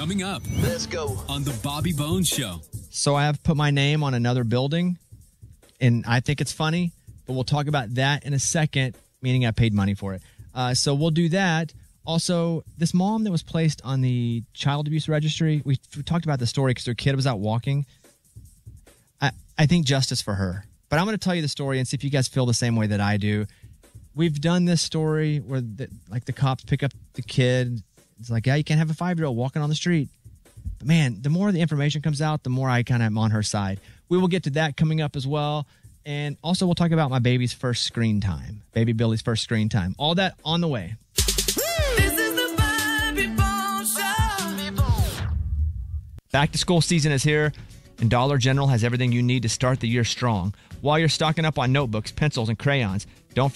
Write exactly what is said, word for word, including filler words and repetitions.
Coming up. Let's go. On the Bobby Bones Show. So I have put my name on another building, and I think it's funny, but we'll talk about that in a second, meaning I paid money for it. Uh, so we'll do that. Also, this mom that was placed on the child abuse registry, we, we talked about the story because her kid was out walking. I, I think justice for her. But I'm going to tell you the story and see if you guys feel the same way that I do. We've done this story where the, like the cops pick up the kid. It's like, yeah, you can't have a five-year-old walking on the street. But man, the more the information comes out, the more I kind of am on her side. We will get to that coming up as well. And also we'll talk about my baby's first screen time. Baby Billy's first screen time. All that on the way. This is the Bobby Bones Show. Back to school season is here, and Dollar General has everything you need to start the year strong. While you're stocking up on notebooks, pencils, and crayons, don't forget